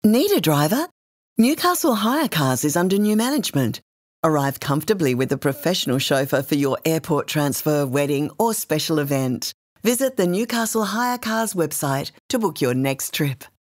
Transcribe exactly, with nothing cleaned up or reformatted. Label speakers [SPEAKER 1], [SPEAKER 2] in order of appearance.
[SPEAKER 1] Need a driver? Newcastle Hire Cars is under new management. Arrive comfortably with a professional chauffeur for your airport transfer, wedding or special event. Visit the Newcastle Hire Cars website to book your next trip.